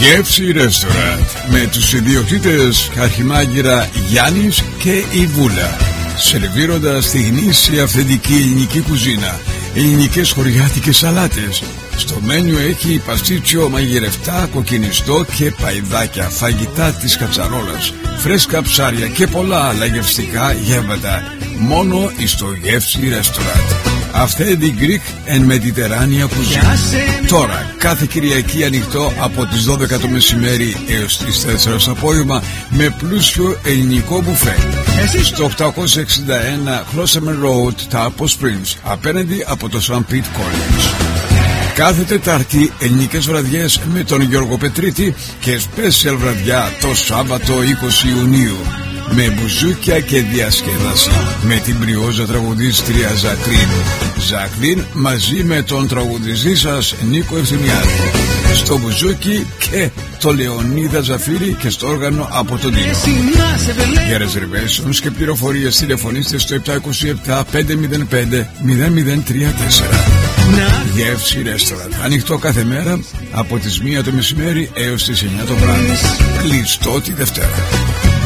Γεύση Restaurant με τους ιδιοκτήτες Αρχιμάγειρα Γιάννης και η Βούλα, σερβίροντας τη γνήσια αυθεντική ελληνική κουζίνα, ελληνικές χωριάτικες σαλάτες. Στο μένιο έχει παστίτσιο μαγειρευτά, κοκκινιστό και παϊδάκια, φαγητά της κατσαρόλας, φρέσκα ψάρια και πολλά άλλα γευστικά γεύματα. Μόνο στο Γεύση Restaurant. Authentic Greek and Mediterranean cuisine. Τώρα, κάθε Κυριακή ανοιχτό από τις 12 το μεσημέρι έως τις 4 το απόγευμα με πλούσιο ελληνικό μπουφέ. Στο 861 Closeman Road, Tapo Springs, απέναντι από το St. Pete College. Κάθε Τετάρτη ελληνικές βραδιές με τον Γιώργο Πετρίτη και special βραδιά το Σάββατο 20 Ιουνίου. Με μπουζούκια και διασκέδαση με την μπριόζα τραγουδίστρια Ζακλίν μαζί με τον τραγουδιστή σας Νίκο Ευθυμιάδη. Στο μπουζούκι και το Λεωνίδα Ζαφύρη και στο όργανο από τον Τίνο. Για reservations και πληροφορίες τηλεφωνήστε στο 727-505-0034. Γεύση Restaurant. Ανοιχτό κάθε μέρα από τις 1 το μεσημέρι έως τις 9 το βράδυ. Κλειστό τη Δευτέρα.